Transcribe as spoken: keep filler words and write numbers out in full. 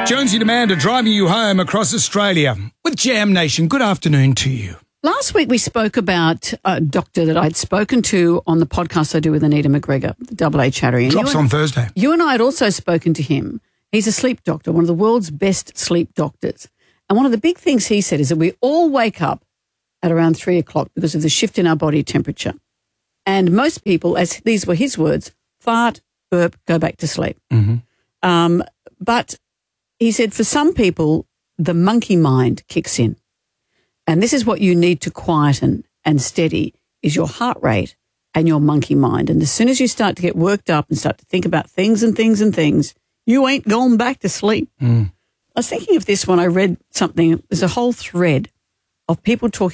Jonesy and Amanda driving you home across Australia with Jam Nation. Good afternoon to you. Last week we spoke about a doctor that I'd spoken to on the podcast I do with Anita McGregor, the Double A Chattery. And Drops you on and, Thursday. You and I had also spoken to him. He's a sleep doctor, one of the world's best sleep doctors. And one of the big things he said is that we all wake up at around three o'clock because of the shift in our body temperature. And most people, as these were his words, fart, burp, go back to sleep. Mm-hmm. Um, but he said for some people, the monkey mind kicks in. And this is what you need to quieten and steady is your heart rate and your monkey mind. And as soon as you start to get worked up and start to think about things and things and things, you ain't gone back to sleep. Mm. I was thinking of this when I read something. There's a whole thread of people talking